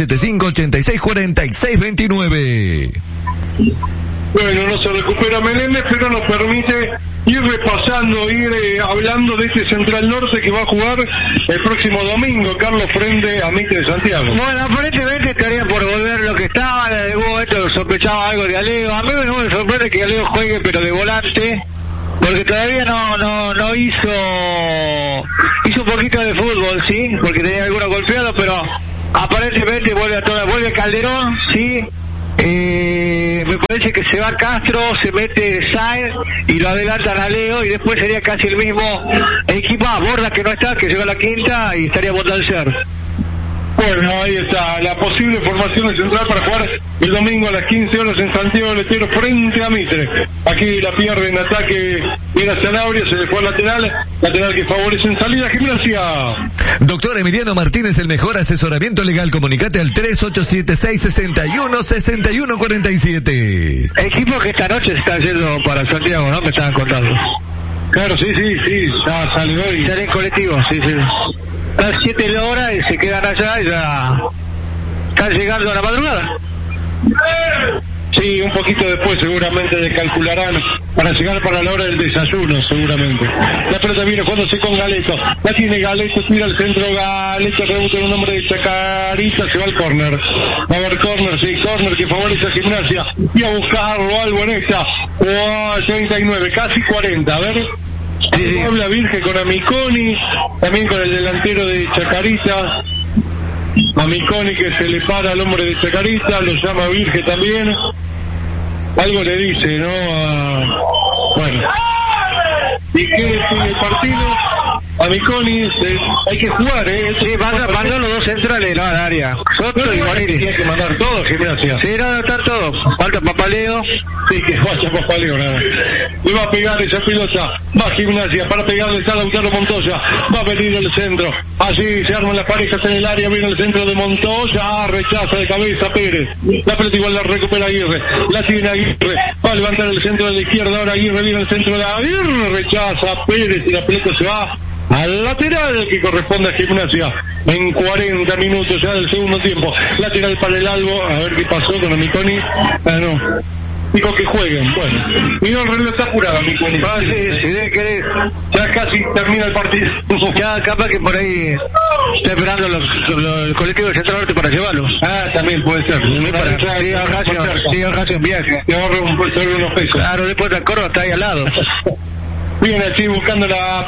3875-864629. Bueno, no se recupera Meléndez, pero nos permite ir repasando, ir hablando de este Central Norte que va a jugar el próximo domingo, Carlos, frente a Mitre de Santiago. Bueno, aparentemente estaría por volver lo que estaba, en algún momento sospechaba algo de Alego. A mí no me sorprende que Alego juegue, pero de volante, porque todavía no hizo un poquito de fútbol, sí, porque tenía algunos golpeados, pero aparentemente vuelve Calderón, sí. Me parece que se va Castro, se mete Sáenz y lo adelantan a Leo y después sería casi el mismo equipo. Borda que no está, que llegó a la quinta y estaría Bondalcer. Bueno, ahí está la posible formación de Central para jugar el domingo a las 15 horas en Santiago del Estero frente a Mitre. Aquí la pierde en ataque, era Sanabria, se le fue al lateral que favorece en salida Gimnasia. Doctor Emiliano Martínez, el mejor asesoramiento legal. Comunicate al 3876-61-6147. Equipo que esta noche se está yendo para Santiago, ¿no? Me estaban contando. Claro, sí, ya salió hoy. Sale en colectivo, sí. Las 7 de la hora y se quedan allá y ya están llegando a la madrugada. Sí, un poquito después seguramente calcularán para llegar para la hora del desayuno, seguramente. La pelota viene jugándose con Galeto. La tiene Galeto, tira al centro Galeto, rebota en un hombre de Chacarita, se va al córner. Va a haber córner, sí, córner que favorece a Gimnasia. Y a buscarlo algo en esta. 39, casi 40, a ver. Sí. Habla Virgen con Amiconi, también con el delantero de Chacarita. Amiconi que se le para al hombre de Chacarita, lo llama Virgen también. Algo le dice, ¿no? Bueno. ¿Y qué sigue el partido? Amiconi, hay que jugar, Sí, mandan los dos centrales del área. Soto y Guariri. Tiene que mandar todos, Gimnasia. Sí, no, están todos. Falta Papaleo. Sí, que vaya Papaleo, nada. Le va a pegar esa pelota. Va Gimnasia, para pegarle está Lautaro Montoya. Va a venir el centro. Allí se arman las parejas en el área, viene el centro de Montoya. Rechaza de cabeza Pérez. La pelota igual la recupera Aguirre. La tiene Aguirre. Va a levantar el centro de la izquierda. Ahora Aguirre viene el centro de Aguirre. Rechaza Pérez y la pelota se va al lateral que corresponde a Gimnasia en 40 minutos ya del segundo tiempo. Lateral para el Albo, a ver qué pasó con Amiconi. No, dijo que jueguen. Bueno, y no, el reloj está apurado, Amiconi. Sí, querés. Ya casi termina el partido. Ya capaz que por ahí está esperando el colectivo de Central Norte para llevarlo. También puede ser. Sí, ahorrarse un viaje. Te ahorro unos pesos. Claro, después de Córdoba está ahí al lado. Viene así buscando la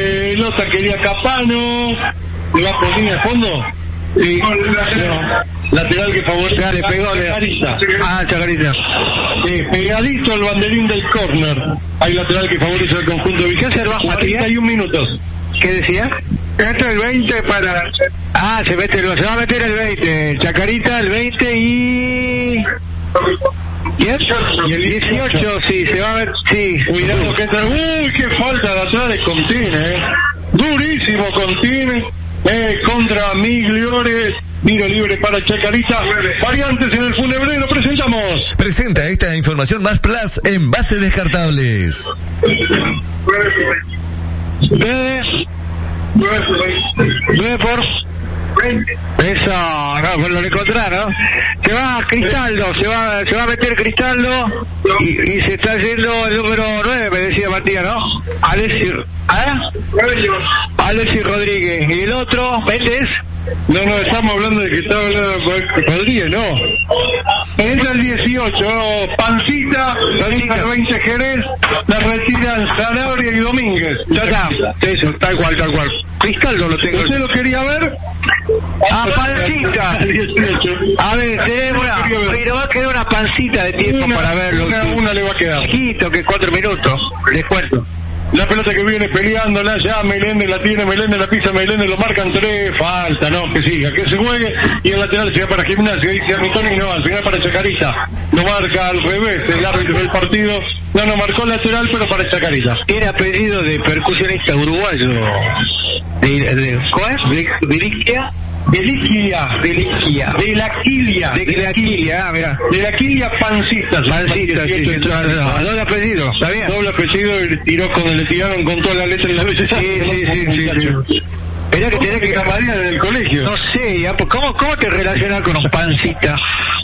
pelota, quería Capano. ¿Le va por línea de fondo? Sí. No. lateral que favorece ya le pegó a Chacarita. Chacarita. Pegadito al banderín del córner. Hay lateral que favorece al conjunto de Villa. ¿Qué hacer bajo, 41 minutos. ¿Qué decía? Este es el 20 para... Se va a meter el 20. Chacarita, el 20 y... ¿Quién? Y el 18, sí, se va a ver, sí. Cuidado que entra. Uy, qué falta de atrás de Contine, Durísimo Contine, contra Migliore. Miro libre para Chacarita. Variantes en el funebrero, presentamos. Presenta esta información más plus en Envases Descartables. 9 por... Eso, no, lo encontraron. Se va Cristaldo, se va a meter Cristaldo y se está yendo el número 9, me decía Matías, ¿no? Alexis Rodríguez. Y el otro, Méndez. No, estamos hablando de que estaba hablando de Rodríguez, no. Entra el 18, Pancita, el 20 Jerez, la retiran Zanabria y Domínguez. Ya está, eso, tal cual. Cristaldo lo tengo. ¿Usted lo quería ver? Pancita. A ver, tenemos pero va a quedar una pancita de tiempo para verlo. Una le va a quedar. Chiquito, que 4 minutos, les cuento. La pelota que viene peleándola ya, Meléndez la tiene, Meléndez la pisa, Meléndez lo marcan 3, falta, no, que siga, que se juegue, y el lateral se va para Gimnasia, dice Antonio, y no, al final para Chacarita, lo marca al revés, el árbitro del partido, no marcó lateral, pero para Chacarita. Era apellido de percusionista uruguayo, ¿cómo es? De la Quilia, mira. De la Quilia Pancita, sí, doble apellido, ¿sabía? Doble apellido y le tiraron con toda la letra en la vez. Sí. Era que tenés que María del colegio. No sé, ¿cómo te relacionas con un Pancita?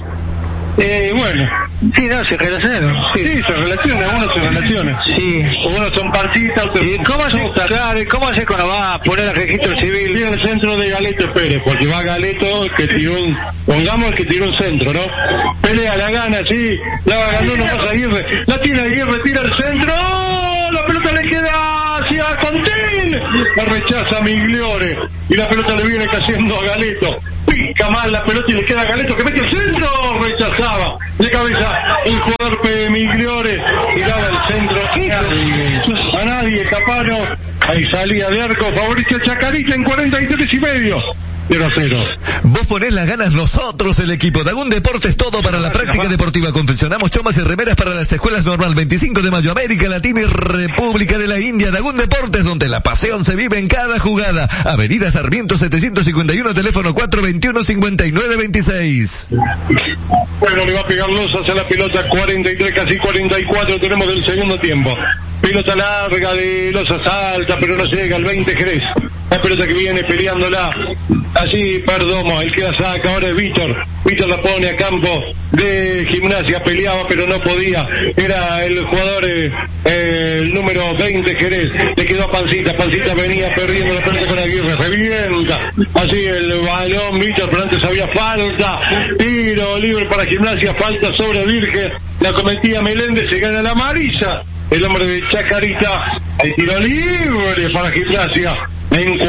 Bueno. Sí, no, se relacionan. Sí, se relacionan, algunos se relacionan. Sí. Algunos son Pancitas, otros ¿Y cómo hace cuando va a poner el registro civil? Sí, en el centro de Galeto Pérez, porque va Galeto, que tiró pongamos que tiró un centro, ¿no? Pelea, la gana, sí, la ganó nomás Aguirre, la tira Aguirre, tira el centro, ¡oh! La pelota le queda hacia Contín, la rechaza Migliore, y la pelota le viene cayendo a Galeto. Pica mal la pelota y le queda a Galeto que mete el centro, rechazaba de cabeza el jugador Migliore, tiraba el centro a nadie, Capano, ahí salía de arco, favorito Chacarita en 43.5, 0-0. Vos ponés las ganas, nosotros el equipo Dagún Deportes, todo para la práctica deportiva. Confeccionamos chomas y remeras para las escuelas normal. 25 de mayo, América Latina y República de la India. Dagún Deportes, donde la pasión se vive en cada jugada. Avenida Sarmiento 751, teléfono 421-5926. Bueno, le va a pegar Lozas a la pelota, 43, casi 44 tenemos del segundo tiempo. Pelota larga de Lozas, alta, pero no llega, el 20 Jerez. La pelota que viene peleándola. Allí Perdomo, el que la saca ahora es Víctor la pone a campo de Gimnasia, peleaba pero no podía, era el jugador el número 20 Jerez, le quedó a Pancita venía perdiendo la pelota con Aguirre, revienta así el balón Víctor, pero antes había falta, tiro libre para Gimnasia, falta sobre Virgen, la cometía Meléndez, se gana la amarilla, el hombre de Chacarita, el tiro libre para Gimnasia en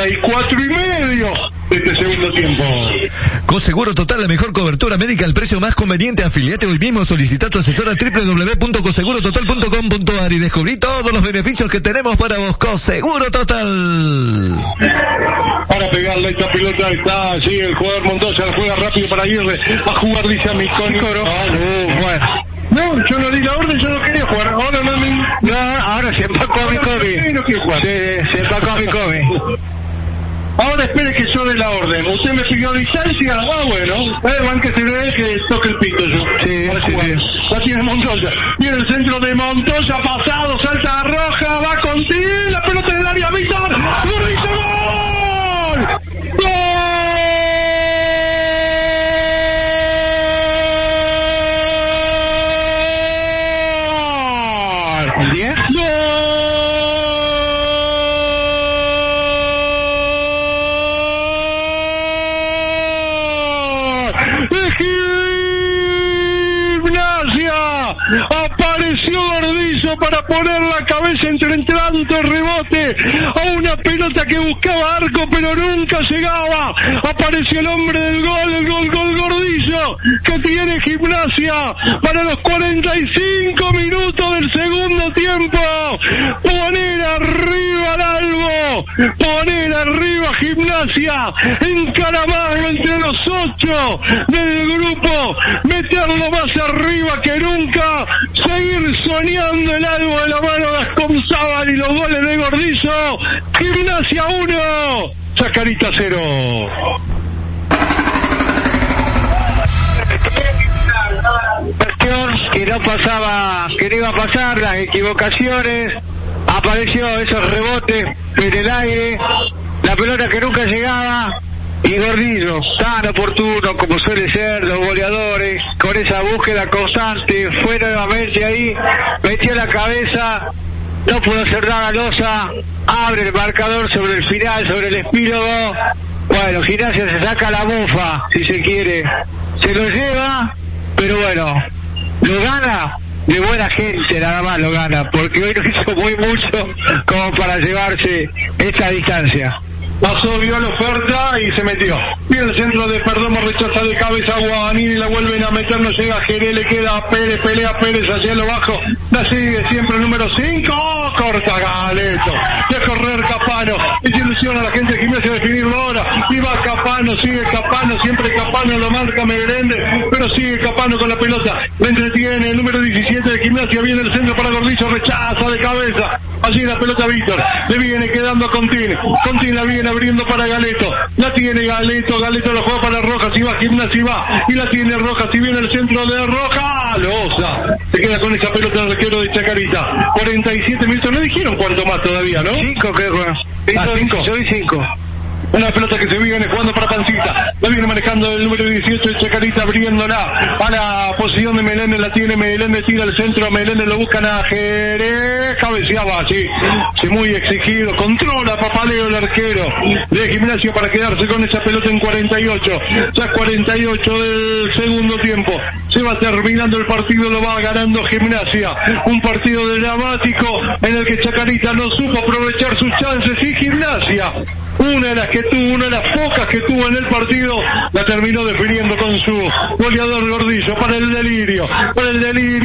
44.5 de este segundo tiempo. Con Seguro Total, la mejor cobertura médica al precio más conveniente. Afiliate hoy mismo, solicita tu asesora www.cosegurototal.com.ar y descubrí todos los beneficios que tenemos para vos. Seguro Total. Para pegarle esta pelota está allí el jugador Montoya, la juega rápido para Aguirre, a jugar dice a Micónico. No, yo no di la orden, yo no quería jugar. Ahora ahora se empacó a Micovi. No quiero jugar. Se empacó a Micovi. Ahora espere que yo dé la orden. Usted me pidió distancia. Bueno. Bánquese de él que toque el pito yo. Sí. La tiene Montoya. Viene el centro de Montoya, pasado, salta a Roja, va con ti, la pelota del área, Víctor. ¡Gol! ¡Gol! ¿El 10? Gimnasia, apareció Gordizo para poner la cabeza entre tanto rebote a una pelota que buscaba arco pero nunca llegaba. Apareció el hombre del gol, el gol Gordillo, que tiene Gimnasia para los 45 minutos del segundo tiempo. Poner arriba al Albo, poner arriba Gimnasia, encaramarlo entre los 8 del grupo, meterlo más arriba que nunca, seguir soñando el Albo de la mano de Asconzábal y los goles de Gordillo. Gimnasia 1, Chacarita 0. Que no pasaba, que no iba a pasar, las equivocaciones, apareció esos rebotes en el aire, la pelota que nunca llegaba, y Gordillo, tan oportuno como suele ser los goleadores, con esa búsqueda constante, fue nuevamente ahí, metió la cabeza, no pudo hacer nada Loza, abre el marcador sobre el final, sobre el epílogo. Bueno, Gimnasia se saca la bufa, si se quiere, se lo lleva, pero bueno, lo gana de buena gente, nada más lo gana, porque hoy no hizo muy mucho como para llevarse esta distancia. Pasó, vio la oferta y se metió. Viene el centro de Perdomo, rechaza de cabeza Guadagnini, la vuelven a meter, no llega Jerez, le queda a Pérez, pelea Pérez hacia lo bajo, la sigue siempre el número 5, corta Galeto, de correr Capano, desilusiona a la gente de Gimnasia de definirlo ahora, y va Capano, sigue Capano, siempre Capano, lo marca Megrende, pero sigue Capano con la pelota, le entretiene el número 17 de Gimnasia, viene el centro para Gordillo, rechaza de cabeza, allí la pelota Víctor, le viene quedando a Contín la viene abriendo para Galeto, la tiene Galeto lo juega para Rojas, y va Gimnasia y va, y la tiene Rojas, y viene el centro de Rojas, Loza, se queda con esa pelota del arquero de Chacarita, 47 minutos, no dijeron cuánto más todavía, ¿no? 5 creo que. 5. Yo vi 5. Una pelota que se viene jugando para Pancita, la viene manejando el número 18 de Chacarita, abriéndola a la posición de Meléndez, la tiene Meléndez, tira el centro, Meléndez lo buscan a Jerez, cabeceaba así, muy exigido, controla Papaleo el arquero de Gimnasia para quedarse con esa pelota en 48, ya 48 del segundo tiempo, se va terminando el partido, lo va ganando Gimnasia, un partido dramático en el que Chacarita no supo aprovechar sus chances, y Gimnasia, una de las pocas que tuvo en el partido, la terminó definiendo con su goleador Gordillo para el delirio.